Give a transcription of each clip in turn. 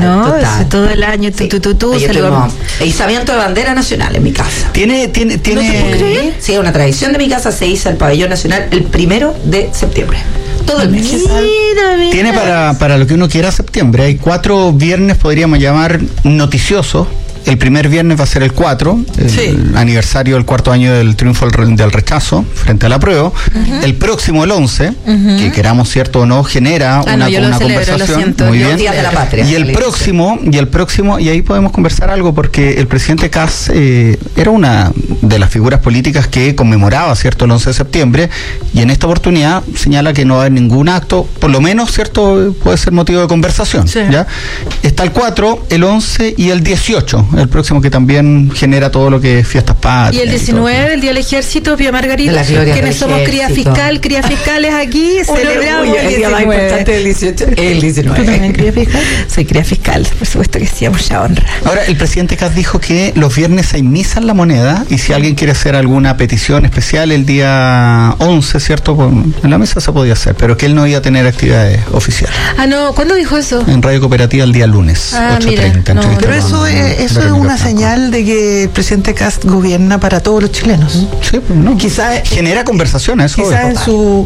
¿no? total. Todo el año, izamiento de bandera nacional en mi casa. ¿Tiene? ¿No te puedo creer? Sí, una tradición de mi casa, se iza el pabellón nacional el 1 de septiembre. Todo el mes. Mira. Tiene para lo que uno quiera septiembre. Hay 4 viernes, podríamos llamar, noticiosos. El primer viernes va a ser el 4, el aniversario del 4º año del triunfo del rechazo frente al apruebo. El próximo, el 11, que queramos cierto o no, genera una conversación. Muy bien. Días de la Patria. Y el próximo, y ahí podemos conversar algo, porque el presidente Kast era una de las figuras políticas que conmemoraba, cierto, el 11 de septiembre, y en esta oportunidad señala que no va a haber ningún acto, por lo menos, cierto, puede ser motivo de conversación. Sí. ¿Ya? Está el 4, el 11 y el 18. El próximo, que también genera todo lo que es fiestas patrias. Y el 19, el Día del Ejército, Pía Margarita, quienes somos crías fiscales aquí, celebramos el 19. Más importante del 18, el 19. ¿Tú también cría fiscal? Soy cría fiscal, por supuesto que sí, mucha honra. Ahora, el presidente Kast dijo que los viernes hay misa en La Moneda, y si alguien quiere hacer alguna petición especial el día 11, ¿cierto? Pues en la mesa se podía hacer, pero que él no iba a tener actividades oficiales. Ah, no, ¿cuándo dijo eso? En Radio Cooperativa el día lunes, 8:30. No, pero eso es una señal de que el presidente Kast gobierna para todos los chilenos. Sí, pues no. Quizás genera conversaciones, eso. Quizás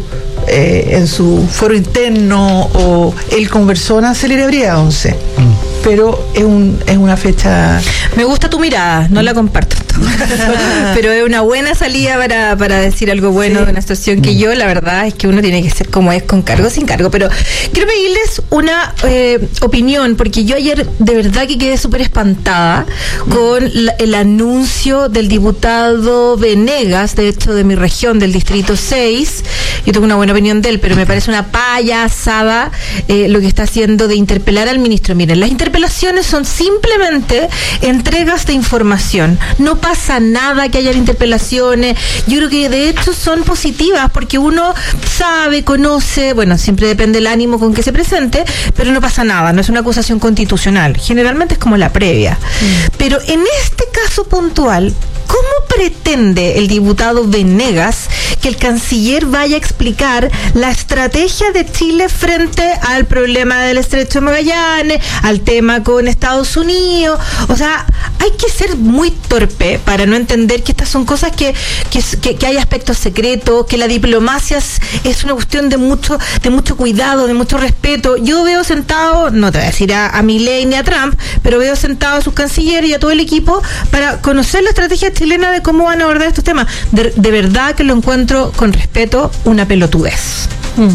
en su foro interno o él conversó una celebridad 11. Pero es una fecha. Me gusta tu mirada, no la comparto, pero es una buena salida para decir algo bueno de una situación que yo, la verdad, es que uno tiene que ser como es, con cargo, sin cargo. Pero quiero pedirles una opinión, porque yo ayer de verdad que quedé súper espantada con el anuncio del diputado Venegas, de hecho de mi región, del distrito 6. Yo tengo una buena opinión de él, pero me parece una payasada lo que está haciendo de interpelar al ministro. Miren, las interpelaciones son simplemente entregas de información. No pasa nada que haya interpelaciones. Yo creo que de hecho son positivas, porque uno sabe, conoce, bueno, siempre depende del ánimo con que se presente, pero no pasa nada, no es una acusación constitucional. Generalmente es como la previa. Pero en este caso puntual, ¿cómo pretende el diputado Venegas que el canciller vaya a explicar la estrategia de Chile frente al problema del Estrecho de Magallanes, al tema con Estados Unidos? O sea, hay que ser muy torpe para no entender que estas son cosas que hay aspectos secretos, que la diplomacia es una cuestión de mucho cuidado, de mucho respeto. Yo veo sentado, no te voy a decir a Milei ni a Trump, pero veo sentado a sus cancilleres y a todo el equipo para conocer la estrategia chilena de cómo van a abordar estos temas. De verdad que lo encuentro, con respeto, una pelotudez.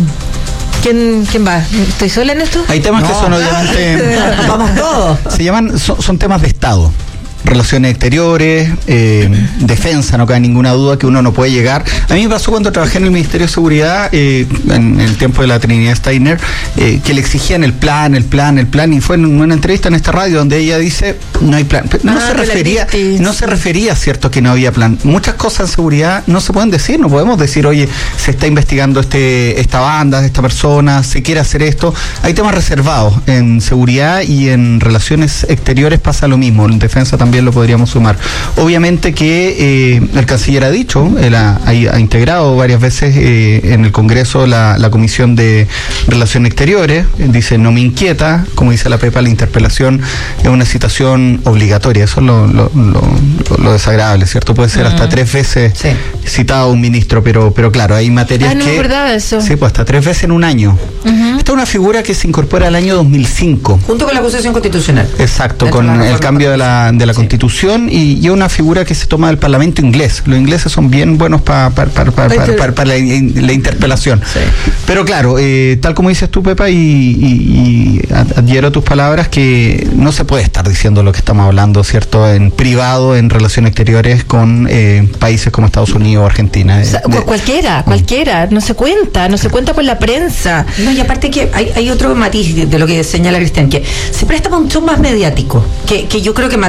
¿Quién va? ¿Estoy sola en esto? Hay temas que son obviamente... Vamos todos. Se llaman, son temas de Estado. Relaciones exteriores, defensa, no cabe ninguna duda que uno no puede llegar. A mí me pasó cuando trabajé en el Ministerio de Seguridad, en el tiempo de la Trinidad Steiner, que le exigían el plan, y fue en una entrevista en esta radio donde ella dice, no hay plan. No se refería, cierto, que no había plan. Muchas cosas en seguridad no se pueden decir, no podemos decir, oye, se está investigando esta banda, esta persona, se quiere hacer esto. Hay temas reservados en seguridad, y en relaciones exteriores pasa lo mismo, en defensa también lo podríamos sumar. Obviamente que el canciller ha dicho, él ha integrado varias veces en el Congreso la Comisión de Relaciones Exteriores, dice, no me inquieta, como dice la Pepa, la interpelación es una citación obligatoria, eso es lo desagradable, ¿cierto? Puede ser hasta 3 veces citado un ministro, pero claro, hay materias no me acordaba de eso. Sí, pues hasta 3 veces en un año. Esta es una figura que se incorpora al año 2005. Junto con la acusación constitucional. Exacto, con el cambio de la Constitución, y es una figura que se toma del Parlamento inglés. Los ingleses son bien buenos para la interpelación. Sí. Pero claro, tal como dices tú, Pepa, y adhiero a tus palabras, que no se puede estar diciendo lo que estamos hablando, ¿cierto?, en privado, en relaciones exteriores con países como Estados Unidos o Argentina. O sea, cualquiera, no se cuenta por la prensa. No, y aparte que hay otro matiz de lo que señala Cristian, que se presta para un show más mediático, que yo creo que en materia de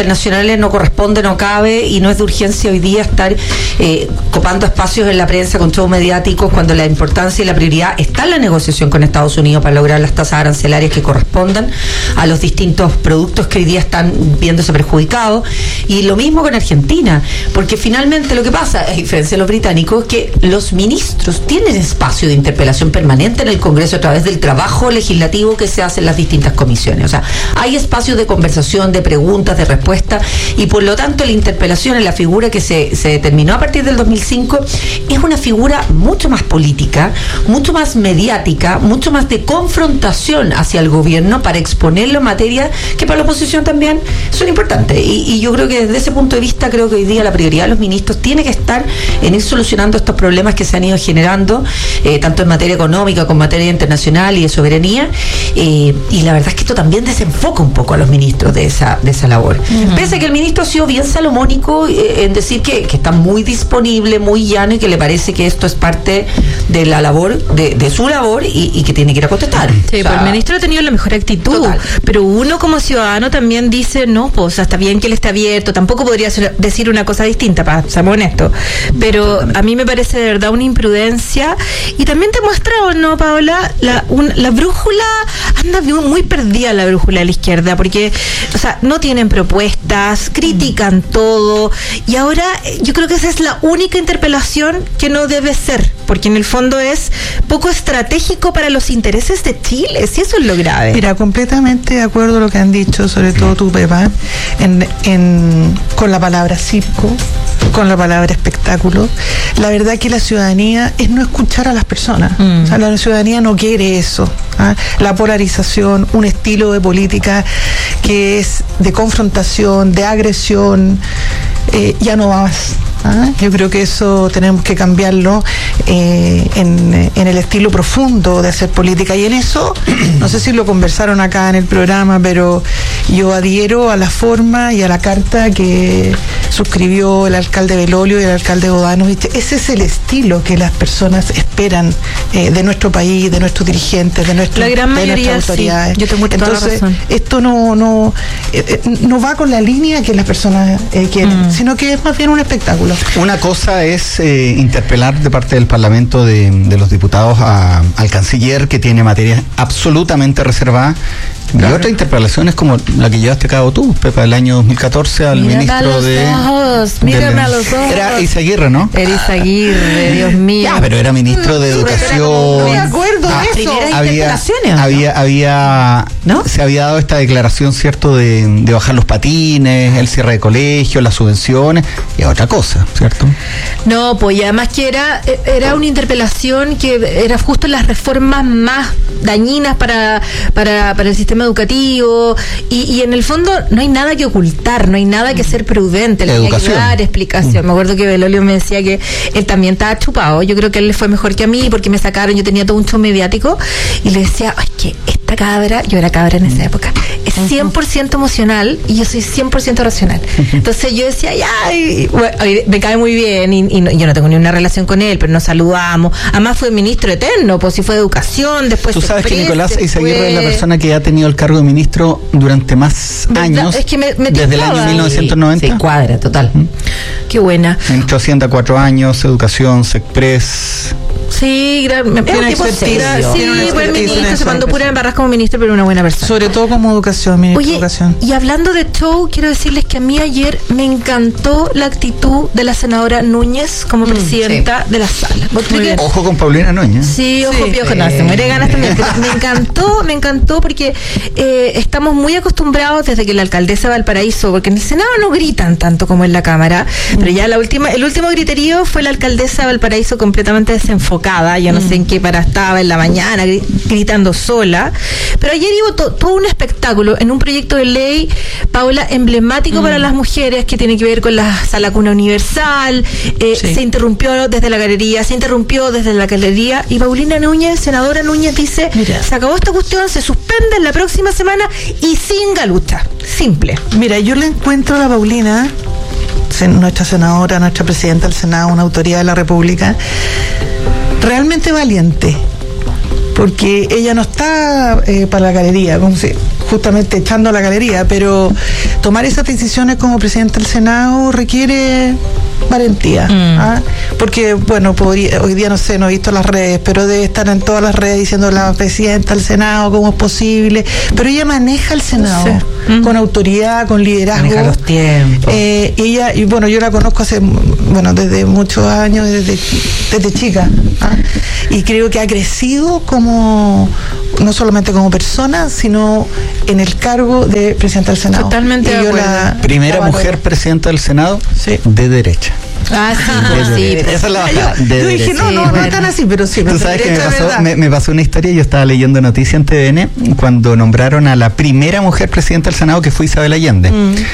internacionales no corresponde, no cabe, y no es de urgencia hoy día estar copando espacios en la prensa con shows mediáticos cuando la importancia y la prioridad está en la negociación con Estados Unidos para lograr las tasas arancelarias que correspondan a los distintos productos que hoy día están viéndose perjudicados. Y lo mismo con Argentina, porque finalmente lo que pasa, a diferencia de los británicos, es que los ministros tienen espacio de interpelación permanente en el Congreso a través del trabajo legislativo que se hace en las distintas comisiones. O sea, hay espacios de conversación, de preguntas, de respuestas, y por lo tanto la interpelación en la figura que se determinó a partir del 2005 es una figura mucho más política, mucho más mediática, mucho más de confrontación hacia el gobierno para exponerlo en materia que para la oposición también son importantes. Y yo creo que desde ese punto de vista, creo que hoy día la prioridad de los ministros tiene que estar en ir solucionando estos problemas que se han ido generando, tanto en materia económica como en materia internacional y de soberanía, y la verdad es que esto también desenfoca un poco a los ministros de esa labor. Pese a que el ministro ha sido bien salomónico en decir que está muy disponible, muy llano, y que le parece que esto es parte de la labor, de su labor, y que tiene que ir a contestar. Sí, pues el ministro ha tenido la mejor actitud, total. Pero uno como ciudadano también dice, no, pues está bien que él esté abierto, tampoco podría decir una cosa distinta, para ser honesto, pero a mí me parece de verdad una imprudencia, y también te muestra, ¿o no, Paola? La brújula, anda muy perdida la brújula de la izquierda, porque, o sea, no tienen propuestas, critican todo, y ahora yo creo que esa es la única interpelación que no debe ser, porque en el fondo es poco estratégico para los intereses de Chile, si eso es lo grave. Mira, completamente de acuerdo a lo que han dicho, sobre todo tú, Pepa, con la palabra circo, con la palabra espectáculo. La verdad que la ciudadanía es no escuchar a las personas. O sea, la ciudadanía no quiere eso. La polarización, un estilo de política que es de confrontación, de agresión, ya no va más. Yo creo que eso tenemos que cambiarlo en el estilo profundo de hacer política, y en eso, no sé si lo conversaron acá en el programa, pero yo adhiero a la forma y a la carta que suscribió el alcalde Belolio y el alcalde Bodanovich. Ese es el estilo que las personas esperan de nuestro país, de nuestros dirigentes, de nuestras autoridades. Sí, yo tengo toda la razón. Esto no va con la línea que las personas quieren, sino que es más bien un espectáculo. Una cosa es interpelar de parte del Parlamento de los diputados al canciller, que tiene materia absolutamente reservada. Claro. Y otra interpelación es como la que llevaste a cabo tú, Pepa, el año 2014 al ministro Mírame a los ojos. Era Izaguirre, ¿no? Era Izaguirre, Dios mío. Ya, pero era ministro de Educación. No me acuerdo de eso. Se había dado esta declaración, ¿cierto?, de bajar los patines, el cierre de colegios, las subvenciones, y otra cosa, ¿cierto? No, pues, y además que era una interpelación que era justo las reformas más dañinas para el sistema educativo, y en el fondo no hay nada que ocultar, no hay nada que ser prudente, le hay que dar explicación. Me acuerdo que Belolio me decía que él también estaba chupado, yo creo que él le fue mejor que a mí porque me sacaron, yo tenía todo un show mediático, y le decía, ay, que esta cabra, yo era cabra en esa época, es 100% emocional y yo soy 100% racional. Entonces yo decía, me cae muy bien, y yo no tengo ni una relación con él, pero nos saludamos. Además fue ministro eterno, pues si fue de educación, después. Tú sabes que Nicolás Izaguirre es la persona que ha tenido el cargo de ministro durante más años, es que me desde el año 1990. Sí, cuadra, total. Qué buena. Ministro de Hacienda 4 años, Educación, SECPRES. Sí, tiene expertise. Sí, buen ministro, se mandó pura embarras como ministro, pero una buena persona. Sobre todo como educación, ministro de Educación. Y hablando de show, quiero decirles que a mí ayer me encantó la actitud de la senadora Núñez como presidenta de la sala. Ojo con Paulina Núñez. Sí, ojo piojo, no, se muere ganas también. Pero me encantó porque estamos muy acostumbrados desde que la alcaldesa de Valparaíso, porque en el Senado no gritan tanto como en la Cámara, pero ya el último griterío fue la alcaldesa de Valparaíso completamente desenfocada. Yo no sé en qué para estaba en la mañana gritando sola, pero ayer hubo todo un espectáculo en un proyecto de ley, Paola, emblemático para las mujeres, que tiene que ver con la sala cuna universal. Se interrumpió desde la galería, y Paulina Núñez, senadora Núñez, dice, se acabó esta cuestión, se suspende en la próxima semana y sin galucha. Simple. Mira, yo le encuentro a la Paulina, nuestra senadora, nuestra presidenta del Senado, una autoridad de la República, realmente valiente, porque ella no está para la galería, como si justamente echando a la galería, pero tomar esas decisiones como presidente del Senado requiere valentía, ¿ah? Porque bueno, hoy día no sé, no he visto las redes, pero debe estar en todas las redes diciendo la presidenta del Senado cómo es posible, pero ella maneja el Senado con autoridad, con liderazgo, maneja los tiempos. Ella, y bueno, yo la conozco desde muchos años, desde chica, ¿ah? Y creo que ha crecido no solamente como persona, sino en el cargo de presidenta del Senado. Totalmente de acuerdo. Primera mujer presidenta del Senado, sí, de derecha. Ah, sí, esa es la bajada. Yo dije, no es tan así, pero sí. Tú sabes que me pasó una historia. Yo estaba leyendo noticias en TVN cuando nombraron a la primera mujer presidenta del Senado, que fue Isabel Allende.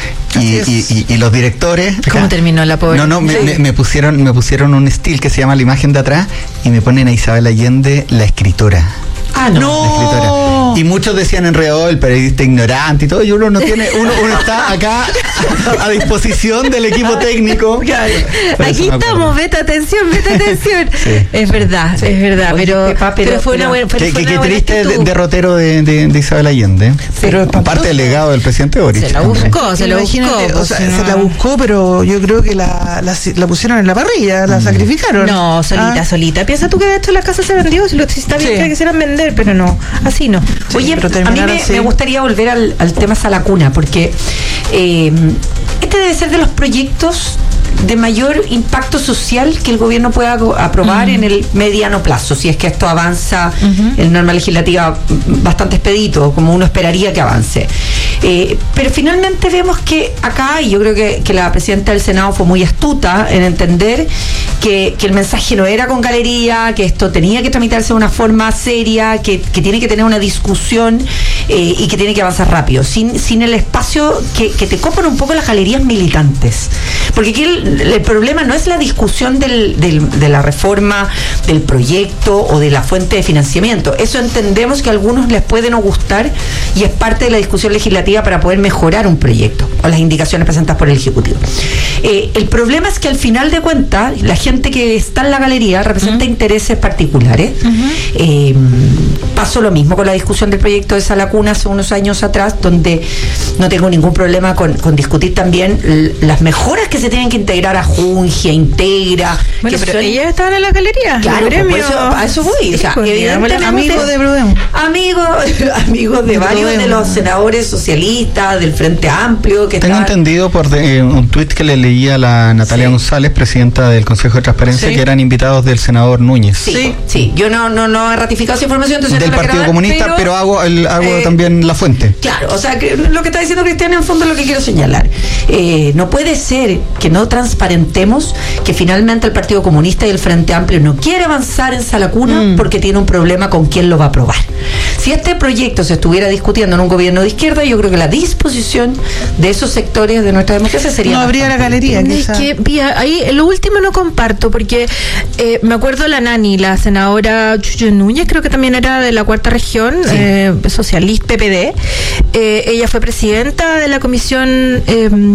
Y los directores. ¿Cómo terminó la pobre? No, me pusieron un estilo que se llama La imagen de atrás y me ponen a Isabel Allende, la escritora. Ah, no. Y muchos decían enredado, el periodista ignorante y todo, y uno está acá a disposición del equipo técnico. Aquí estamos, vete atención. Sí. Es verdad, Oye, pero fue una buena. Qué triste derrotero de Isabel Allende. Pero aparte del legado del presidente Boric. Se la buscó. Se la buscó, pero yo creo que la pusieron en la parrilla, la sacrificaron. No, solita. Piensa tú que de hecho la casa se vendió, si está bien que quisieran vender, pero no, así no. Sí, oye, a mí me gustaría volver al tema Salacuna, porque este debe ser de los proyectos de mayor impacto social que el gobierno pueda aprobar en el mediano plazo, si es que esto avanza en norma legislativa bastante expedito, como uno esperaría que avance. Pero finalmente vemos que acá, y yo creo que la presidenta del Senado fue muy astuta en entender que el mensaje no era con galería, que esto tenía que tramitarse de una forma seria, que tiene que tener una discusión y que tiene que avanzar rápido, sin el espacio que te copan un poco las galerías militantes. Porque aquí el problema no es la discusión de la reforma, del proyecto o de la fuente de financiamiento. Eso entendemos que a algunos les puede no gustar y es parte de la discusión legislativa para poder mejorar un proyecto o las indicaciones presentadas por el Ejecutivo. El problema es que al final de cuentas la gente que está en la galería representa intereses particulares. Pasó lo mismo con la discusión del proyecto de Salacuna hace unos años atrás, donde no tengo ningún problema con discutir también las mejoras que se tienen que integrar a Jungia, Integra. Bueno, pero ellas estaban en la galería. Claro, a eso voy. O sea, evidentemente amigos de Brudem. Amigos de varios de los senadores socialistas, del Frente Amplio. Tengo entendido por un tuit que le leía a la Natalia González, presidenta del Consejo de Transparencia, que eran invitados del senador Núñez. Sí. Yo no he ratificado esa información, entonces del Partido Comunista, pero hago también la fuente. Claro, o sea, lo que está diciendo Cristian en fondo es lo que quiero señalar. No puede ser que no transparentemos que finalmente el Partido Comunista y el Frente Amplio no quiere avanzar en Salacuna porque tiene un problema con quién lo va a aprobar. Si este proyecto se estuviera discutiendo en un gobierno de izquierda, yo creo que la disposición de esos sectores de nuestra democracia sería... No habría la galería. Es que, ahí lo último no comparto, porque me acuerdo la Nani, la senadora Chucho Núñez, creo que también era de la Cuarta Región, socialista, PPD. Ella fue presidenta de la Comisión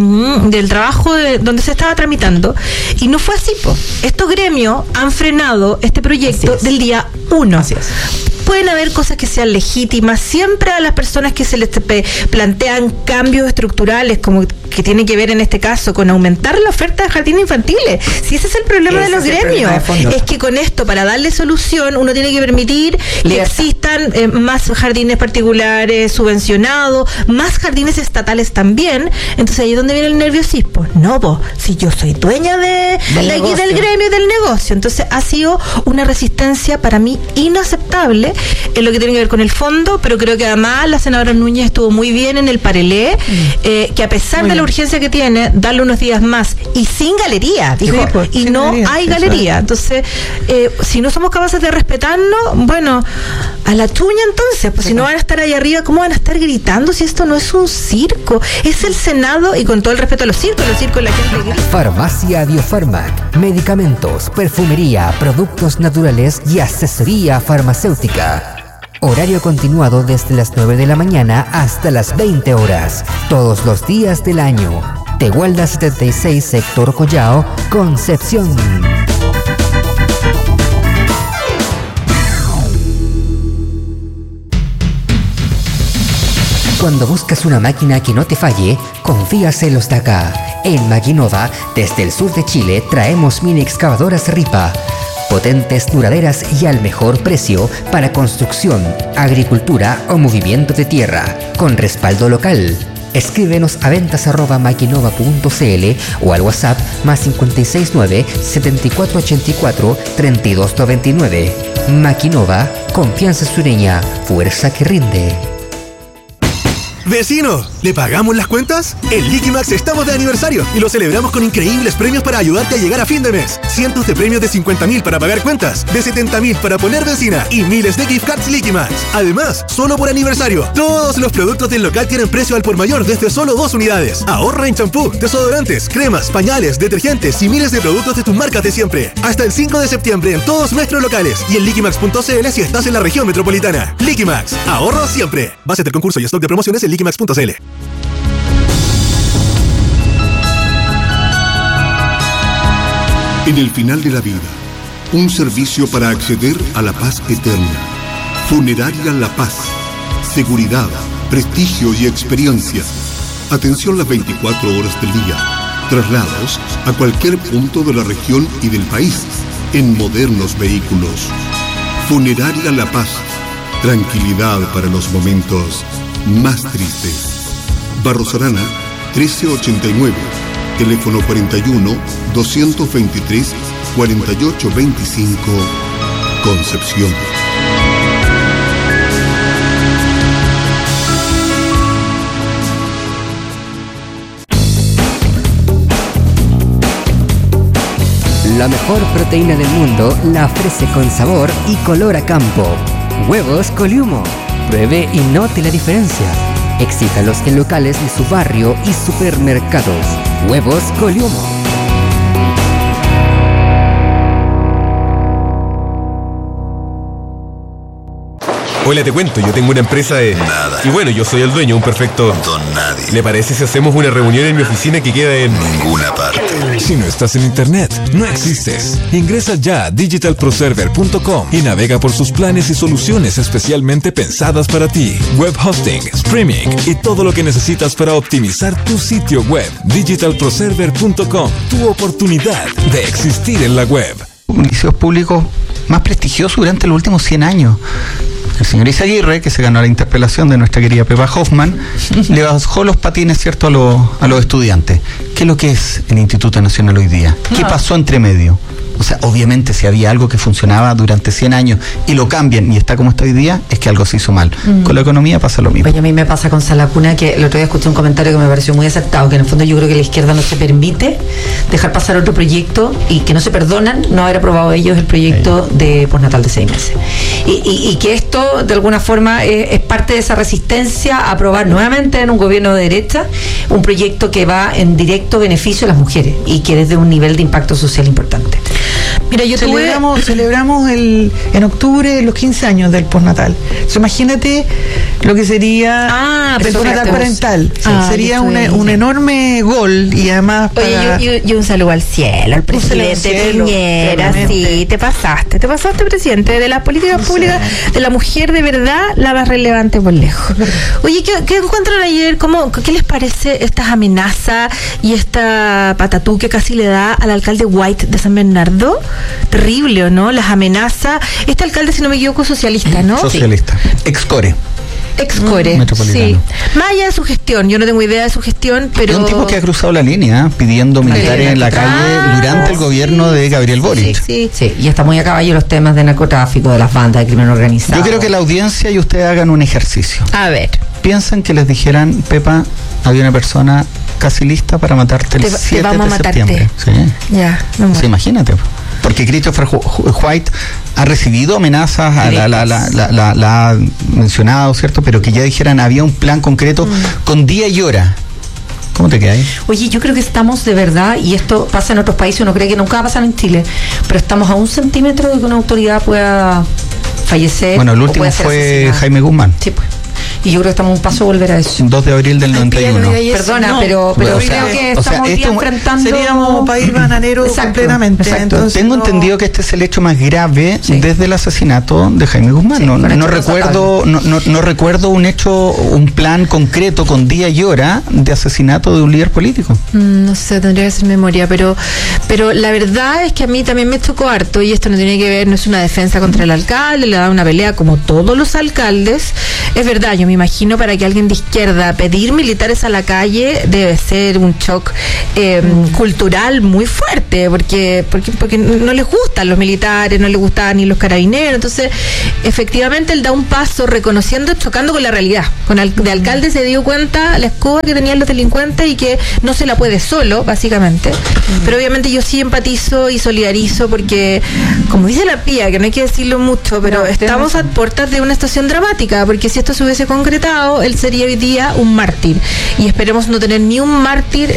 del Trabajo donde se estaba tramitando, y no fue así, estos gremios han frenado este proyecto del día 1. Así es. Pueden haber cosas que sean legítimas, siempre a las personas que se les plantean cambios estructurales, como que tiene que ver en este caso con aumentar la oferta de jardines infantiles. Si ese es el problema de los gremios, es que con esto, para darle solución, uno tiene que permitir que existan más jardines particulares subvencionados, más jardines estatales también. Entonces ahí es donde viene el nerviosismo. No, si yo soy dueña del gremio y del negocio. Entonces ha sido una resistencia para mí inaceptable en lo que tiene que ver con el fondo, pero creo que además la senadora Núñez estuvo muy bien en el parelé, que a pesar de la urgencia que tiene, darle unos días más y sin galería, dijo, y no galería, hay galería. Entonces, si no somos capaces de respetarnos, bueno, a la chuña entonces, pues si no van a estar ahí arriba, ¿cómo van a estar gritando si esto no es un circo? Es el Senado, y con todo el respeto a los circos la gente grita. Farmacia Biofarmac, medicamentos, perfumería, productos naturales y asesoría farmacéutica. Horario continuado desde las 9 de la mañana hasta las 20 horas, todos los días del año. Tehuelda 76, sector Collao, Concepción. Cuando buscas una máquina que no te falle, confías en los de acá. En Maquinova, desde el sur de Chile, traemos mini excavadoras Ripa. Potentes, duraderas y al mejor precio para construcción, agricultura o movimiento de tierra, con respaldo local. Escríbenos a ventas@maquinova.cl o al WhatsApp +569 7484 3299. Maquinova, confianza sureña, fuerza que rinde. ¡Vecino! ¿Le pagamos las cuentas? En Liquimax estamos de aniversario y lo celebramos con increíbles premios para ayudarte a llegar a fin de mes. Cientos de premios de 50.000 para pagar cuentas, de 70.000 para poner benzina y miles de gift cards Liquimax. Además, solo por aniversario, todos los productos del local tienen precio al por mayor desde solo 2 unidades. Ahorra en champú, desodorantes, cremas, pañales, detergentes y miles de productos de tus marcas de siempre. Hasta el 5 de septiembre en todos nuestros locales y en liquimax.cl si estás en la región metropolitana. Liquimax, ahorro siempre. Base del concurso y stock de promociones en liquimax.cl. En el final de la vida, un servicio para acceder a la paz eterna. Funeraria La Paz. Seguridad, prestigio y experiencia. Atención las 24 horas del día. Traslados a cualquier punto de la región y del país en modernos vehículos. Funeraria La Paz. Tranquilidad para los momentos más tristes. Barros Arana, 1389. Teléfono 41-223-4825. Concepción. La mejor proteína del mundo la ofrece con sabor y color a campo. Huevos Coliumo. Pruebe y note la diferencia. Exíjalos en locales de su barrio y supermercados. Huevos Coliumo. Hola, te cuento, yo tengo una empresa de... Nada. Y bueno, yo soy el dueño, un perfecto... Don nadie. ¿Le parece si hacemos una reunión en mi oficina que queda en... Ninguna parte. Si no estás en internet, no existes. Ingresa ya a digitalproserver.com y navega por sus planes y soluciones especialmente pensadas para ti. Web hosting, streaming y todo lo que necesitas para optimizar tu sitio web. Digitalproserver.com, tu oportunidad de existir en la web. Liceos públicos más prestigiosos durante los últimos 100 años. El señor Izaguirre, que se ganó la interpelación de nuestra querida Pepa Hoffman, le bajó los patines, ¿cierto?, a los estudiantes. ¿Qué es lo que es el Instituto Nacional hoy día? ¿Qué pasó entre medio? O sea, obviamente si había algo que funcionaba durante 100 años y lo cambian y está como está hoy día, es que algo se hizo mal. Con la economía pasa lo mismo. Oye, a mí me pasa con Salacuna que el otro día escuché un comentario que me pareció muy acertado, que en el fondo yo creo que la izquierda no se permite dejar pasar otro proyecto y que no se perdonan no haber aprobado ellos el proyecto de postnatal de 6 meses. Y que esto de alguna forma es parte de esa resistencia a aprobar nuevamente en un gobierno de derecha un proyecto que va en directo beneficio a las mujeres y que es de un nivel de impacto social importante. Mira, celebramos en octubre los 15 años del postnatal. Imagínate lo que sería el postnatal parental. Sería un enorme gol y además Oye, y un saludo al cielo, al presidente Piñera. Sí, te pasaste, presidente, de las políticas públicas de la mujer, de verdad, la más relevante por lejos. Oye, ¿qué encuentran ayer? ¿Qué les parece estas amenazas y esta patatú que casi le da al alcalde White de San Bernardo? Terrible, ¿o no? Las amenazas. Este alcalde, si no me equivoco, socialista, ¿no? Socialista. Sí. Excore. Sí. Más allá de su gestión, yo no tengo idea de su gestión, pero... Es un tipo que ha cruzado la línea pidiendo militares en la calle durante el gobierno de Gabriel Boric. Sí, y está muy a caballo los temas de narcotráfico, de las bandas de crimen organizado. Yo quiero que la audiencia y ustedes hagan un ejercicio. A ver. Piensen que les dijeran, Pepa, había una persona casi lista para matarte el 7 de septiembre. Sí. Ya, no. Imagínate. Porque Christopher White ha recibido amenazas, la ha mencionado, ¿cierto? Pero que ya dijeran, había un plan concreto con día y hora. ¿Cómo te queda ahí? Oye, yo creo que estamos de verdad, y esto pasa en otros países, uno cree que nunca va a pasar en Chile, pero estamos a 1 centímetro de que una autoridad pueda fallecer. Bueno, el último fue Jaime Guzmán. Sí, pues. Y yo creo que estamos a un paso de volver a eso. 2 de abril del 91. Perdona, no, pero o sea, creo que o sea, estamos esto enfrentando... Seríamos país bananero completamente. Exacto. Entonces, Tengo entendido que este es el hecho más grave desde el asesinato de Jaime Guzmán. Sí, No recuerdo un plan concreto con día y hora de asesinato de un líder político. No sé, tendría que hacer memoria, pero la verdad es que a mí también me tocó harto, y esto no tiene que ver, no es una defensa contra el alcalde, le da una pelea como todos los alcaldes. Es verdad, yo me imagino para que alguien de izquierda pedir militares a la calle debe ser un shock cultural muy fuerte, porque no les gustan los militares, no les gustaban ni los carabineros. Entonces, efectivamente, él da un paso reconociendo, chocando con la realidad. De alcalde se dio cuenta la escoba que tenían los delincuentes y que no se la puede solo, básicamente. Pero obviamente yo sí empatizo y solidarizo porque, como dice la Pía, que no hay que decirlo mucho, pero estamos a puertas de una situación dramática, porque si esto se hubiese concretado, él sería hoy día un mártir. Y esperemos no tener ni un mártir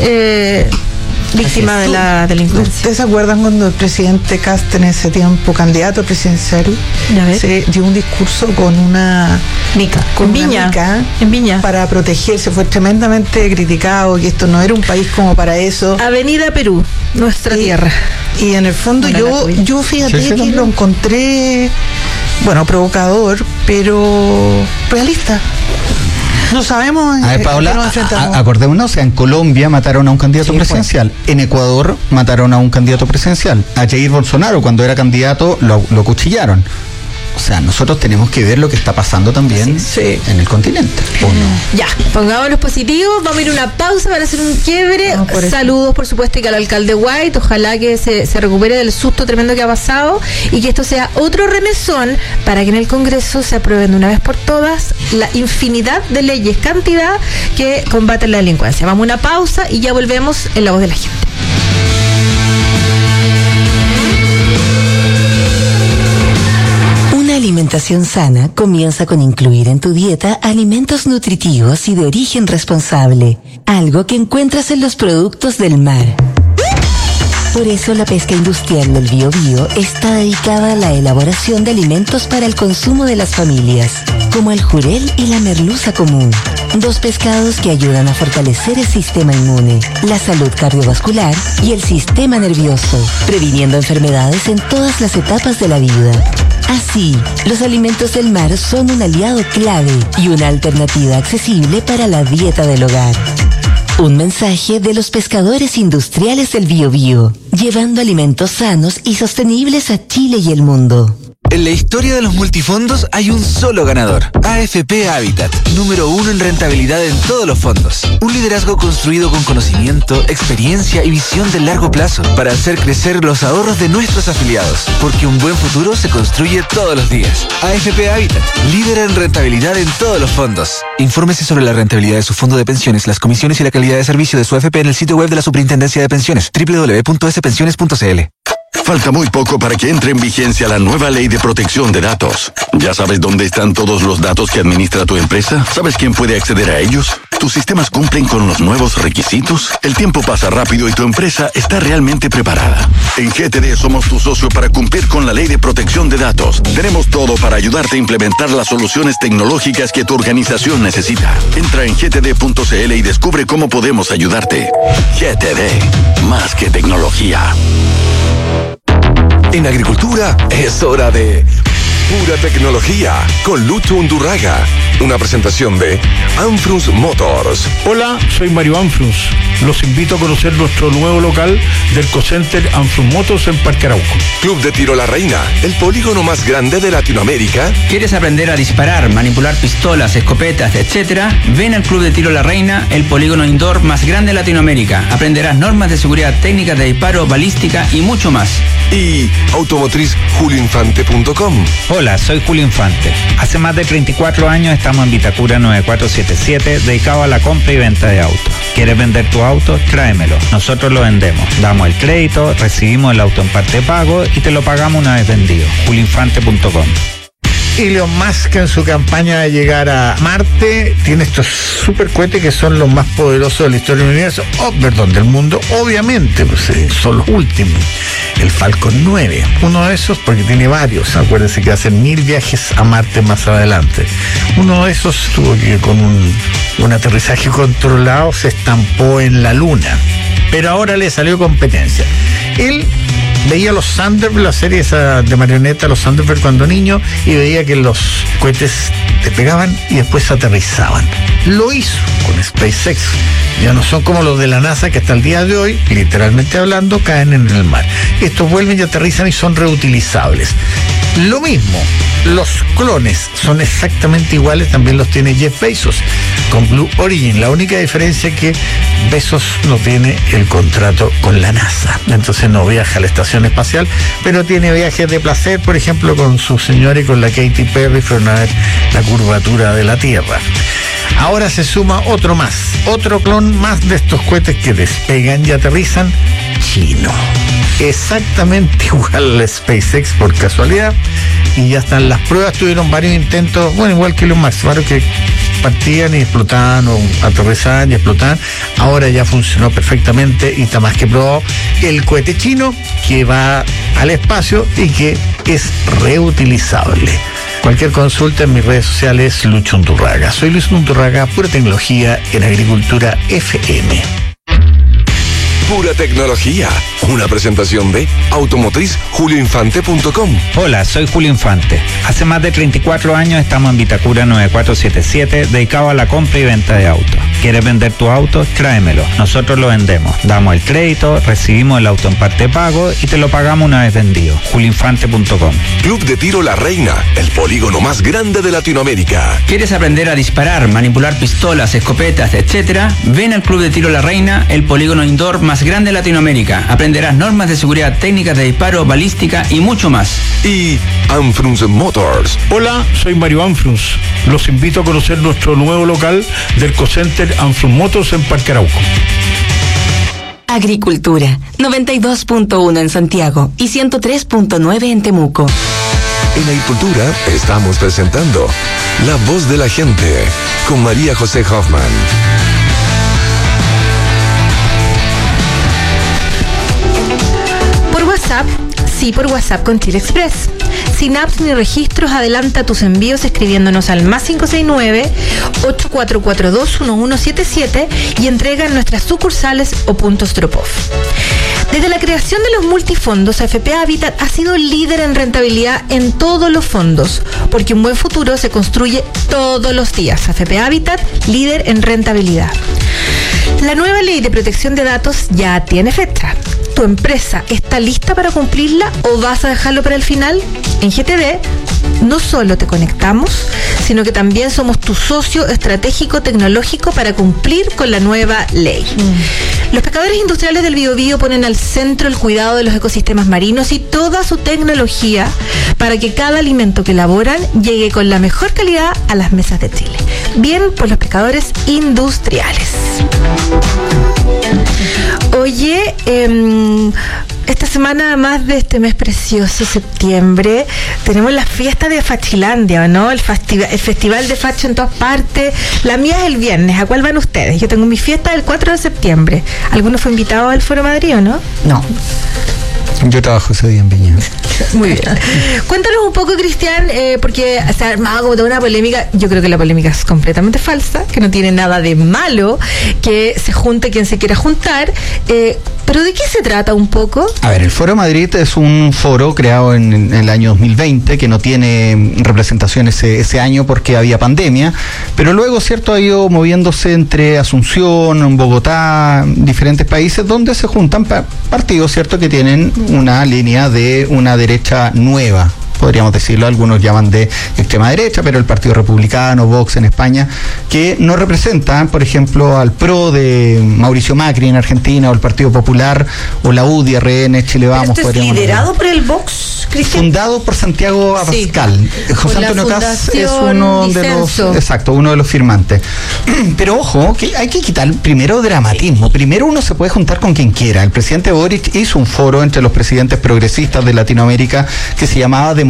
víctima de la delincuencia. ¿Ustedes se acuerdan cuando el presidente Kast, en ese tiempo candidato presidencial, se dio un discurso con una mica? En Viña. Para protegerse. Fue tremendamente criticado, que esto no era un país como para eso. Avenida Perú, nuestra tierra. Y en el fondo yo fíjate que lo encontré, provocador, pero realista. No sabemos. A ver, Paola, acordémonos, en Colombia mataron a un candidato presidencial, en Ecuador mataron a un candidato presidencial, a Jair Bolsonaro cuando era candidato lo cuchillaron. O sea, nosotros tenemos que ver lo que está pasando también en el continente, ¿o no? Ya, pongámonos positivos, vamos a ir a una pausa para hacer un quiebre. Saludos, por supuesto, y que al alcalde White, ojalá que se recupere del susto tremendo que ha pasado y que esto sea otro remesón para que en el Congreso se aprueben de una vez por todas la infinidad de leyes, cantidad que combaten la delincuencia. Vamos a una pausa y ya volvemos en La Voz de la Gente. Alimentación sana comienza con incluir en tu dieta alimentos nutritivos y de origen responsable, algo que encuentras en los productos del mar. Por eso la pesca industrial del Biobío está dedicada a la elaboración de alimentos para el consumo de las familias, como el jurel y la merluza común, 2 pescados que ayudan a fortalecer el sistema inmune, la salud cardiovascular y el sistema nervioso, previniendo enfermedades en todas las etapas de la vida. Así, los alimentos del mar son un aliado clave y una alternativa accesible para la dieta del hogar. Un mensaje de los pescadores industriales del Biobío, llevando alimentos sanos y sostenibles a Chile y el mundo. En la historia de los multifondos hay un solo ganador. AFP Habitat, número 1 en rentabilidad en todos los fondos. Un liderazgo construido con conocimiento, experiencia y visión de largo plazo para hacer crecer los ahorros de nuestros afiliados. Porque un buen futuro se construye todos los días. AFP Habitat, líder en rentabilidad en todos los fondos. Infórmese sobre la rentabilidad de su fondo de pensiones, las comisiones y la calidad de servicio de su AFP en el sitio web de la Superintendencia de Pensiones, www.spensiones.cl. Falta muy poco para que entre en vigencia la nueva ley de protección de datos. ¿Ya sabes dónde están todos los datos que administra tu empresa? ¿Sabes quién puede acceder a ellos? ¿Tus sistemas cumplen con los nuevos requisitos? El tiempo pasa rápido y tu empresa está realmente preparada. En GTD somos tu socio para cumplir con la ley de protección de datos. Tenemos todo para ayudarte a implementar las soluciones tecnológicas que tu organización necesita. Entra en gtd.cl y descubre cómo podemos ayudarte. GTD, más que tecnología. En agricultura es hora de pura tecnología con Lucho Undurraga. Una presentación de Anfrus Motors. Hola, soy Mario Anfrus. Los invito a conocer nuestro nuevo local del Cocenter Anfrus Motors en Parque Arauco. Club de Tiro La Reina, el polígono más grande de Latinoamérica. ¿Quieres aprender a disparar, manipular pistolas, escopetas, etcétera? Ven al Club de Tiro La Reina, el polígono indoor más grande de Latinoamérica. Aprenderás normas de seguridad, técnicas de disparo, balística y mucho más. Y automotriz.julioinfante.com. Hola, soy Julio Infante. Hace más de 34 años estamos en Vitacura 9477, dedicado a la compra y venta de autos. ¿Quieres vender tu auto? Tráemelo. Nosotros lo vendemos. Damos el crédito, recibimos el auto en parte de pago y te lo pagamos una vez vendido. julioinfante.com. Elon Musk, en su campaña de llegar a Marte, tiene estos super cohetes que son los más poderosos de la historia del universo, del mundo, obviamente, pues son los últimos. El Falcon 9, uno de esos, porque tiene varios, acuérdense que hacen 1000 viajes a Marte más adelante. Uno de esos tuvo que con un aterrizaje controlado se estampó en la Luna, pero ahora le salió competencia. Él veía los Thunderbird, la serie esa de marioneta, los Thunderbird cuando niño, y veía que los cohetes despegaban y después aterrizaban. Lo hizo con SpaceX. Ya no son como los de la NASA que hasta el día de hoy, literalmente hablando, caen en el mar. Estos vuelven y aterrizan y son reutilizables. Lo mismo, los clones son exactamente iguales, también los tiene Jeff Bezos con Blue Origin. La única diferencia es que Bezos no tiene el contrato con la NASA, entonces no viaja a la estación espacial, pero tiene viajes de placer, por ejemplo, con su señora y con la Katy Perry, fueron a ver la curvatura de la Tierra. Ahora se suma otro clon más de estos cohetes que despegan y aterrizan, chino. Exactamente igual a SpaceX por casualidad, y ya están las pruebas. Tuvieron varios intentos, igual que los Max, varios que partían y explotaban, o aterrizaban y explotaban. Ahora ya funcionó perfectamente y está más que probado el cohete chino que va al espacio y que es reutilizable. Cualquier consulta en mis redes sociales, Lucho Undurraga. Soy Luis Undurraga, pura tecnología en Agricultura FM. Pura tecnología. Una presentación de automotriz.julioinfante.com. Hola, soy Julio Infante. Hace más de 34 años estamos en Vitacura 9477, dedicado a la compra y venta de autos. ¿Quieres vender tu auto? Tráemelo. Nosotros lo vendemos. Damos el crédito, recibimos el auto en parte pago y te lo pagamos una vez vendido. julioinfante.com. Club de Tiro La Reina, el polígono más grande de Latinoamérica. ¿Quieres aprender a disparar, manipular pistolas, escopetas, etcétera? Ven al Club de Tiro La Reina, el polígono indoor más grande de Latinoamérica. Aprenderás normas de seguridad, técnicas de disparo, balística y mucho más. Y Anfrunz Motors. Hola, soy Mario Anfrunz. Los invito a conocer nuestro nuevo local del Cocenter Anfrunz Motors en Parque Arauco. Agricultura, 92.1 en Santiago y 103.9 en Temuco. En Agricultura estamos presentando La Voz de la Gente con María José Hoffman. Por WhatsApp con Chile Express. Sin apps ni registros, adelanta tus envíos escribiéndonos al más 569-8442-1177 y entrega en nuestras sucursales o puntos drop-off. Desde la creación de los multifondos, AFP Habitat ha sido líder en rentabilidad en todos los fondos, porque un buen futuro se construye todos los días. AFP Habitat, líder en rentabilidad. La nueva ley de protección de datos ya tiene fecha. ¿Tu empresa está lista para cumplirla o vas a dejarlo para el final? En GTD no solo te conectamos, sino que también somos tu socio estratégico tecnológico para cumplir con la nueva ley. Los pescadores industriales del Biobío ponen al centro el cuidado de los ecosistemas marinos y toda su tecnología para que cada alimento que elaboran llegue con la mejor calidad a las mesas de Chile. Bien por los pescadores industriales. Oye, esta semana, además de este mes precioso, septiembre, tenemos la fiesta de Fachilandia, ¿no? El festival de facho en todas partes. La mía es el viernes. ¿A cuál van ustedes? Yo tengo mi fiesta el 4 de septiembre. ¿Alguno fue invitado al Foro Madrid o no? No. Yo trabajo ese día en Viña. Muy bien. Cuéntanos un poco, Cristian, porque se ha armado como toda una polémica. Yo creo que la polémica es completamente falsa, que no tiene nada de malo, que se junte quien se quiera juntar. ¿Pero de qué se trata un poco? A ver, el Foro Madrid es un foro creado en el año 2020, que no tiene representación ese año porque había pandemia, pero luego, cierto, ha ido moviéndose entre Asunción, Bogotá, diferentes países, donde se juntan partidos, cierto, que tienen una línea de una derecha nueva, podríamos decirlo, algunos llaman de extrema derecha, pero el Partido Republicano, Vox en España, que no representan, por ejemplo, al PRO de Mauricio Macri en Argentina, o el Partido Popular, o la UDI, RN, Chile Vamos. ¿Esto es liderado por el Vox, Cristian? Fundado por Santiago Abascal. Sí. José Antonio Caz es uno de los firmantes. Pero ojo, que hay que quitar primero dramatismo. Primero uno se puede juntar con quien quiera. El presidente Boric hizo un foro entre los presidentes progresistas de Latinoamérica que se llamaba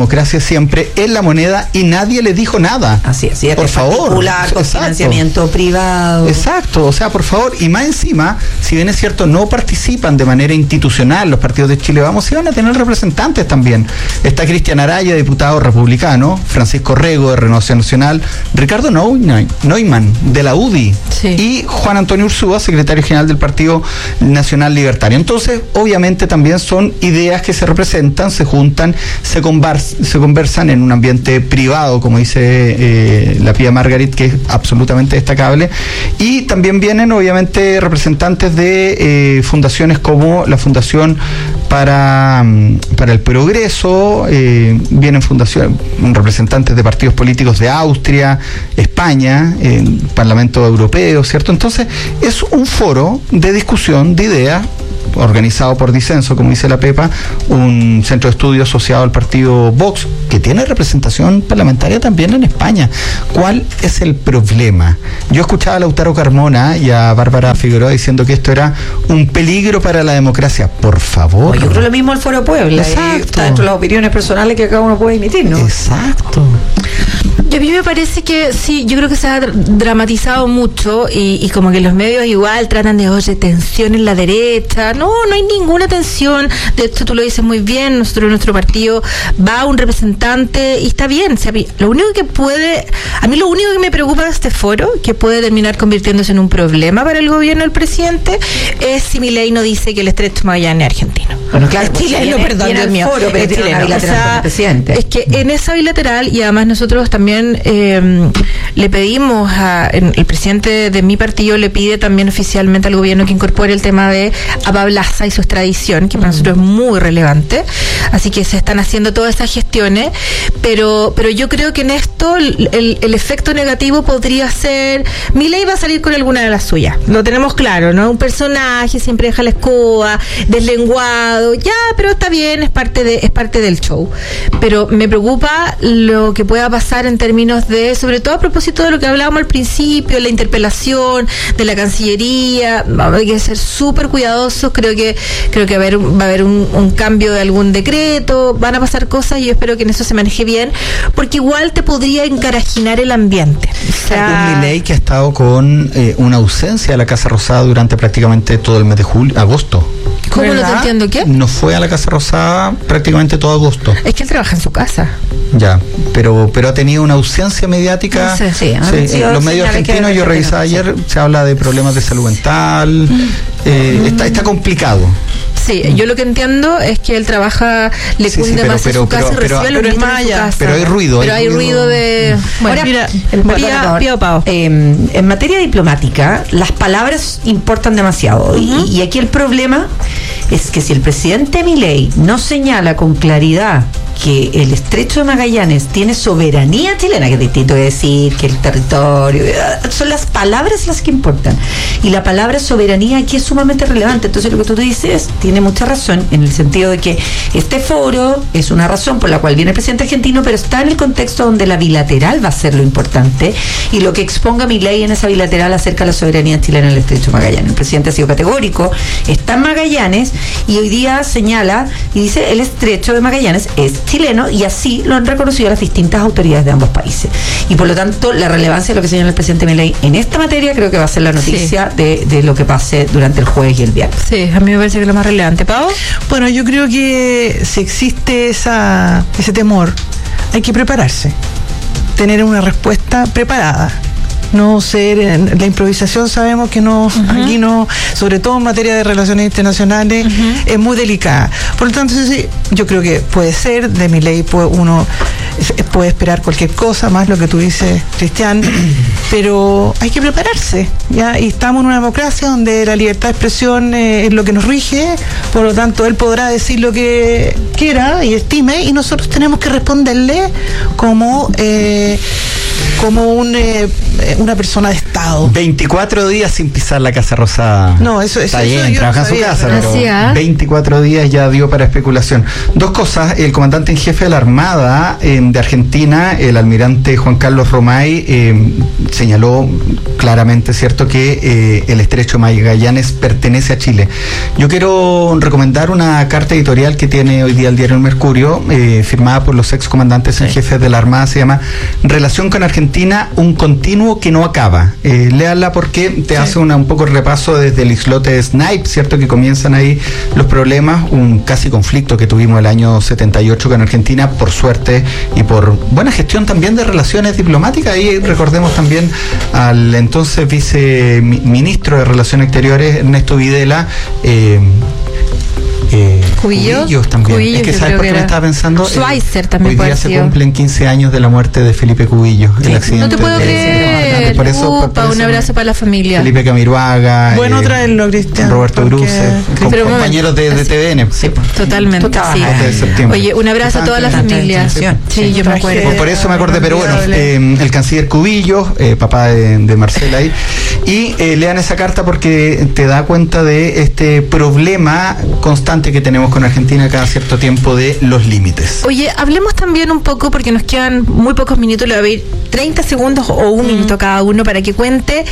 democracia siempre en la moneda y nadie le dijo nada. Así es, por favor. Particular, con financiamiento privado. Exacto, o sea, por favor, y más encima, si bien es cierto, no participan de manera institucional los partidos de Chile Vamos, sí van a tener representantes también. Está Cristian Araya, diputado republicano, Francisco Rego, de Renovación Nacional, Ricardo Neumann, de la UDI, y Juan Antonio Ursúa, secretario general del Partido Nacional Libertario. Entonces, obviamente también son ideas que se representan, se juntan, se conversan en un ambiente privado, como dice la Pía Margarit, que es absolutamente destacable, y también vienen obviamente representantes de fundaciones como la Fundación para el Progreso, vienen representantes de partidos políticos de Austria, España, Parlamento Europeo, ¿cierto? Entonces, es un foro de discusión de ideas organizado por Disenso, como dice la Pepa, un centro de estudio asociado al partido Vox, que tiene representación parlamentaria también en España. ¿Cuál es el problema? Yo escuchaba a Lautaro Carmona y a Bárbara Figueroa diciendo que esto era un peligro para la democracia. Por favor. Yo creo lo mismo al Foro Puebla. Está dentro de las opiniones personales que cada uno puede emitir, ¿no? Exacto. A mí me parece que sí, yo creo que se ha dramatizado mucho y como que los medios igual tratan de, oye, tensión en la derecha. No hay ninguna tensión. De hecho, tú lo dices muy bien, nosotros en nuestro partido va un representante y está bien. O sea, lo único que me preocupa de este foro, que puede terminar convirtiéndose en un problema para el gobierno del presidente, es si Milei no dice que el Estrecho Magallanes es argentino. Bueno, claro, es chileno, perdón, Dios mío. Es chileno. O sea, es que en esa bilateral, y además nosotros también le pedimos el presidente de mi partido le pide también oficialmente al gobierno que incorpore el tema de Abablaza y su extradición, que para nosotros es muy relevante, así que se están haciendo todas esas gestiones, pero yo creo que en esto el efecto negativo podría ser, Milei va a salir con alguna de las suyas, lo tenemos claro, ¿no? Un personaje, siempre deja la escoba, deslenguado, ya, pero está bien, es parte del show, pero me preocupa lo que pueda pasar en términos de, sobre todo a propósito de lo que hablábamos al principio, la interpelación de la Cancillería. Hay que ser súper cuidadosos. Creo que va a haber un cambio de algún decreto, van a pasar cosas y yo espero que en eso se maneje bien, porque igual te podría encarajinar el ambiente. O sea, un Milei que ha estado con una ausencia de la Casa Rosada durante prácticamente todo el mes de agosto. ¿Cómo no te entiendo qué? No fue a la Casa Rosada prácticamente todo agosto. Es que él trabaja en su casa. Ya, pero ha tenido una ausencia mediática. No sé, sí, los medios argentinos, yo revisaba ayer, se habla de problemas de salud mental. Está complicado. Sí, yo lo que entiendo es que él trabaja, le cunde más en su casa y recibe los ministros en su casa. Pero hay ruido. Pero hay ruido de... Bueno, ahora, Pío Pao. En materia diplomática, las palabras importan demasiado. Y aquí el problema es que si el presidente Milei no señala con claridad que el Estrecho de Magallanes tiene soberanía chilena, que es distinto de decir que el territorio, son las palabras las que importan, y la palabra soberanía aquí es sumamente relevante. Entonces lo que tú dices tiene mucha razón, en el sentido de que este foro es una razón por la cual viene el presidente argentino, pero está en el contexto donde la bilateral va a ser lo importante, y lo que exponga Milei en esa bilateral acerca de la soberanía chilena en el Estrecho de Magallanes. El presidente ha sido categórico, está en Magallanes, y hoy día señala y dice el Estrecho de Magallanes es chileno, y así lo han reconocido las distintas autoridades de ambos países. Y por lo tanto, la relevancia de lo que señala el presidente Milei en esta materia creo que va a ser la noticia de lo que pase durante el jueves y el viernes. Sí, a mí me parece que es lo más relevante. ¿Pau? Bueno, yo creo que si existe ese temor, hay que prepararse, tener una respuesta preparada. No ser la improvisación, sabemos que no, aquí no, sobre todo en materia de relaciones internacionales, es muy delicada. Por lo tanto, sí, yo creo que puede ser, de Milei uno puede esperar cualquier cosa, más lo que tú dices, Cristian, pero hay que prepararse, ¿ya? Y estamos en una democracia donde la libertad de expresión es lo que nos rige, por lo tanto él podrá decir lo que quiera y estime, y nosotros tenemos que responderle como una persona de Estado. wow. 24 días sin pisar la Casa Rosada. No, eso está eso bien, yo trabaja no en su sabía, casa, pero 24 días ya dio para especulación. Dos cosas, el comandante en jefe de la Armada de Argentina, el almirante Juan Carlos Romay, señaló claramente, ¿cierto?, que el estrecho de Magallanes pertenece a Chile. Yo quiero recomendar una carta editorial que tiene hoy día el diario El Mercurio, firmada por los excomandantes en jefe de la Armada, se llama Relación con Argentina, un continuo que no acaba. Léala porque te hace un poco el repaso desde el islote de Snipe, ¿cierto?, que comienzan ahí los problemas, un casi conflicto que tuvimos el año 78 con Argentina, por suerte y por buena gestión también de relaciones diplomáticas. Ahí recordemos también al entonces viceministro de Relaciones Exteriores, Ernesto Videla, Cubillos también. Cubillos, es que ¿sabes por qué me estaba pensando? Schweizer también hoy día se cumplen 15 años de la muerte de Felipe Cubillos, el accidente. No te puedo creer. Por eso, un abrazo para la familia. Felipe Camiroaga, bueno traerlo, Cristian, Roberto Bruce, compañeros de TVN. Sí, totalmente. Sí. Oye, un abrazo a toda la familia. Sí, yo me acuerdo. Por eso me acordé, pero bueno, el canciller Cubillos, papá de Marcela ahí, y lean esa carta porque te da cuenta de este problema constante que tenemos con Argentina cada cierto tiempo de los límites. Oye, hablemos también un poco, porque nos quedan muy pocos minutos, le voy a ir 30 segundos o un minuto cada uno para que cuente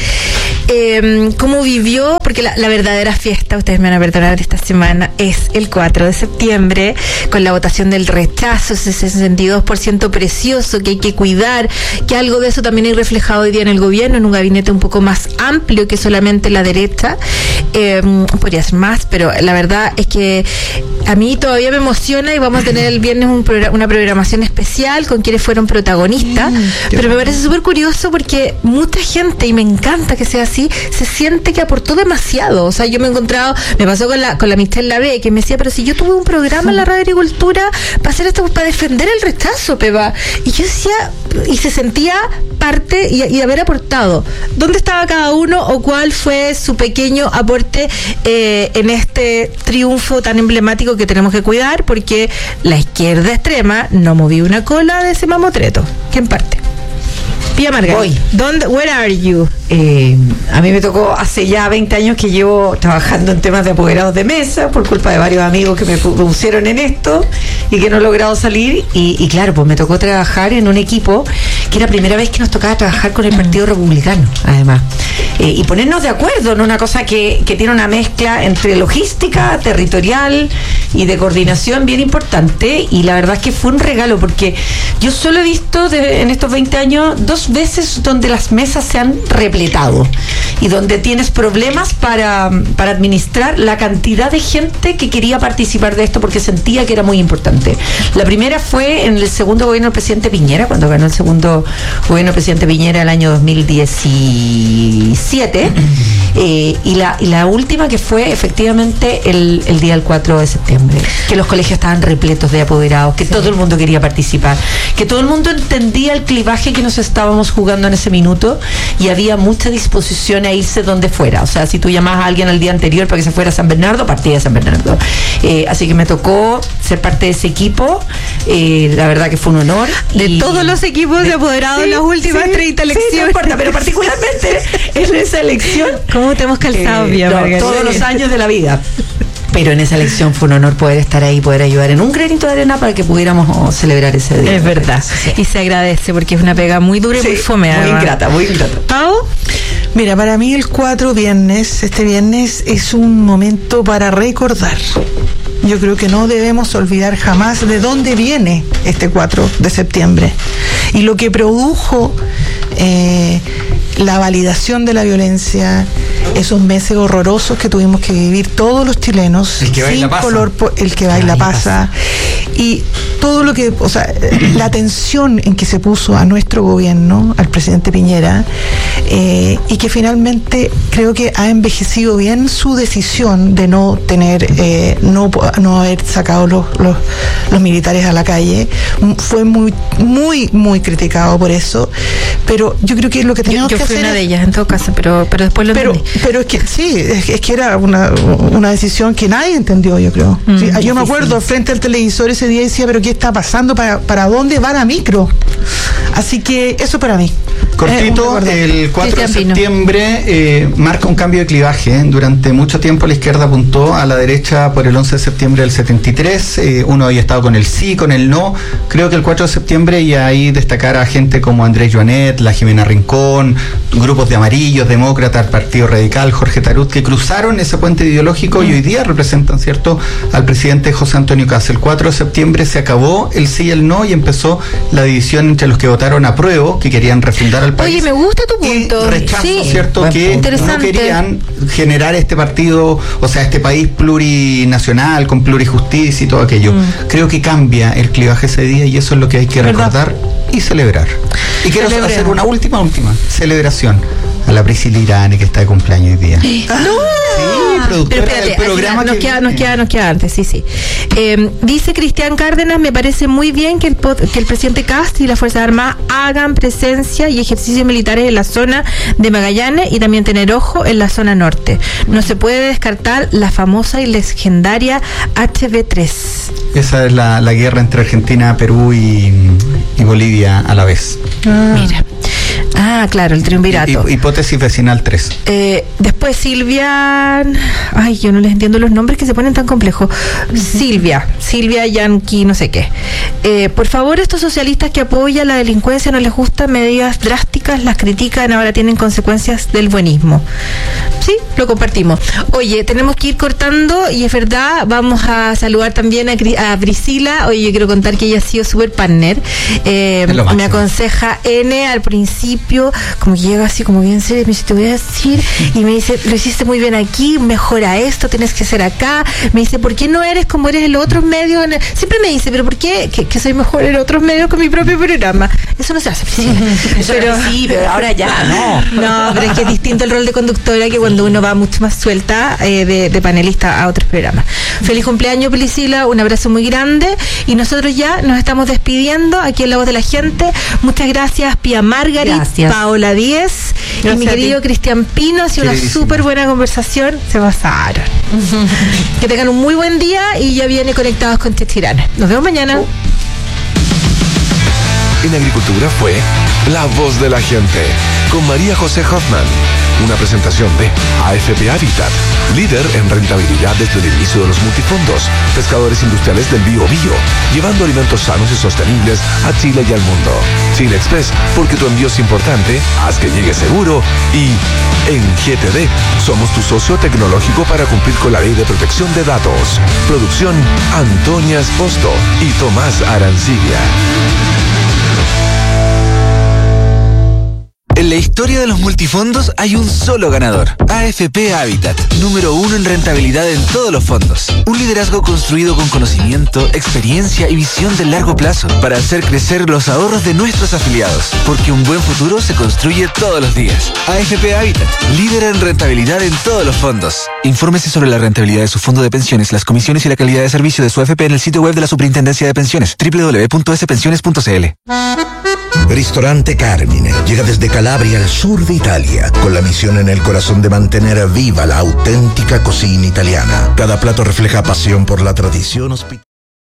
cómo vivió, porque la verdadera fiesta, ustedes me van a perdonar, esta semana es el 4 de septiembre, con la votación del rechazo, ese 62% precioso que hay que cuidar, que algo de eso también hay reflejado hoy día en el gobierno, en un gabinete un poco más amplio que solamente la derecha, podría ser más, pero la verdad es que a mí todavía me emociona y vamos a tener el viernes una programación especial con quienes fueron protagonistas, pero me parece súper curioso porque mucha gente, y me encanta que sea así, se siente que aportó demasiado. O sea, yo me he encontrado, me pasó con la Michelle Labé, que me decía, pero si yo tuve un programa en la Radio Agricultura para hacer esto, para defender el rechazo, Pepa, y yo decía, y se sentía parte y haber aportado. ¿Dónde estaba cada uno o cuál fue su pequeño aporte en este triunfo tan emblemático que tenemos que cuidar? Porque la izquierda extrema no movió una cola de ese mamotreto. ¿Quién parte? Pía Margarita. Where are you? A mí me tocó hace ya 20 años que llevo trabajando en temas de apoderados de mesa por culpa de varios amigos que me pusieron en esto y que no he logrado salir y claro, pues me tocó trabajar en un equipo que era la primera vez que nos tocaba trabajar con el Partido Republicano, además, y ponernos de acuerdo en una cosa que tiene una mezcla entre logística, territorial y de coordinación bien importante, y la verdad es que fue un regalo porque yo solo he visto en estos 20 años 2 veces donde las mesas se han repletado y donde tienes problemas para administrar la cantidad de gente que quería participar de esto porque sentía que era muy importante. La primera fue en el segundo gobierno del presidente Piñera, cuando ganó el segundo gobierno del presidente Piñera el año 2017, y la última que fue efectivamente el día del 4 de septiembre, que los colegios estaban repletos de apoderados, que todo el mundo quería participar, que todo el mundo entendía el clivaje que nos estábamos jugando en ese minuto y había mucha disposición a irse donde fuera. O sea, si tú llamabas a alguien al día anterior para que se fuera a San Bernardo, partía de San Bernardo. Así que me tocó ser parte de ese equipo. La verdad que fue un honor. De todos los equipos de apoderados en las últimas 30 elecciones. Sí, no importa, pero particularmente en esa elección. ¿Cómo te hemos calzado, todos los años de la vida. Pero en esa elección fue un honor poder estar ahí, poder ayudar en un granito de arena para que pudiéramos celebrar ese día. Es verdad. Sí. Y se agradece porque es una pega muy dura y muy fome. Muy ingrata, muy ingrata. ¿Pau? Mira, para mí el 4 viernes, este viernes es un momento para recordar. Yo creo que no debemos olvidar jamás de dónde viene este 4 de septiembre y lo que produjo la validación de la violencia, esos meses horrorosos que tuvimos que vivir todos los chilenos, el que sin color, el que baila pasa, y todo lo que, o sea, la atención en que se puso a nuestro gobierno, al presidente Piñera, y que finalmente creo que ha envejecido bien su decisión de no tener, no haber sacado los militares a la calle. Fue muy criticado por eso, pero yo creo que lo que teníamos que hacer. Yo fui una de ellas en todo caso, pero después lo entendí. Pero es que sí, es que era una decisión que nadie entendió, yo creo. Sí, yo me acuerdo frente al televisor ese día y decía, pero ¿qué está pasando? ¿Para dónde va la micro? Así que eso para mí. Cortito, el 4 de septiembre marca un cambio de clivaje. Durante mucho tiempo la izquierda apuntó a la derecha por el 11 de septiembre del 73. Uno había estado con el sí, con el no. Creo que el 4 de septiembre, y ahí destacar a gente como Andrés Joanet, la Jimena Rincón, grupos de amarillos, demócratas, Partido Radical, Jorge Tarut, que cruzaron ese puente ideológico y hoy día representan, ¿cierto?, al presidente José Antonio Kast. El 4 de septiembre se acabó el sí y el no y empezó la división entre los que votaron a prueba, que querían refundar al país. Oye, me gusta tu punto. Y rechazo, sí, ¿cierto?, que no querían generar este partido, o sea, este país plurinacional, con plurijusticia y todo aquello. Creo que cambia el clivaje ese día y eso es lo que hay que recordar y celebrar. Y quiero hacer una última celebración a la Priscila Irane, que está de cumpleaños hoy día. ¡No! Sí, productora del programa. Nos queda antes, sí. Dice Cristian Cárdenas, me parece muy bien que el presidente Kast y las Fuerzas Armadas hagan presencia y ejercicios militares en la zona de Magallanes y también tener ojo en la zona norte. No se puede descartar la famosa y legendaria HB3. Esa es la guerra entre Argentina, Perú y Bolivia a la vez. Mira. Claro, el triunvirato. Hipótesis vecinal 3. Después Silvia... Ay, yo no les entiendo los nombres que se ponen tan complejos. Silvia Yankee, no sé qué. Por favor, estos socialistas que apoyan la delincuencia, no les gustan medidas drásticas, las critican, ahora tienen consecuencias del buenismo. Sí, lo compartimos. Oye, tenemos que ir cortando y es verdad, vamos a saludar también a Priscila. Oye, yo quiero contar que ella ha sido súper partner. Me aconseja N al principio, como que llega así como bien serio, me dice, te voy a decir, y me dice, lo hiciste muy bien aquí, mejora esto, tienes que ser acá. Me dice, ¿por qué no eres como eres en los otros medios? Siempre me dice, pero ¿por qué que soy mejor en otros medios con mi propio programa? Eso no se hace, pero ahora ya no, pero es que es distinto el rol de conductora que cuando uno va mucho más suelta de panelista a otros programas. Feliz cumpleaños, Priscila, un abrazo muy grande y nosotros ya nos estamos despidiendo aquí en La Voz de la Gente. Muchas gracias, Pía Margarit, Paola Díez y mi querido Cristian Pino. Ha sido una súper buena conversación, se pasaron. Que tengan un muy buen día y ya viene Conectados con Chechirana. Nos vemos mañana. En Agricultura fue La Voz de la Gente, con María José Hoffman. Una presentación de AFP Habitat, líder en rentabilidad desde el inicio de los multifondos, pescadores industriales del Bio, llevando alimentos sanos y sostenibles a Chile y al mundo. Chile Express, porque tu envío es importante, haz que llegue seguro. Y en GTD, somos tu socio tecnológico para cumplir con la Ley de Protección de Datos. Producción, Antonia Esposto y Tomás Arancibia. En la historia de los multifondos hay un solo ganador. AFP Habitat, número 1 en rentabilidad en todos los fondos. Un liderazgo construido con conocimiento, experiencia y visión de largo plazo para hacer crecer los ahorros de nuestros afiliados. Porque un buen futuro se construye todos los días. AFP Habitat, líder en rentabilidad en todos los fondos. Infórmese sobre la rentabilidad de su fondo de pensiones, las comisiones y la calidad de servicio de su AFP en el sitio web de la Superintendencia de Pensiones, www.spensiones.cl. Ristorante Carmine llega desde Calabria, al sur de Italia, con la misión en el corazón de mantener viva la auténtica cocina italiana. Cada plato refleja pasión por la tradición hospitalaria.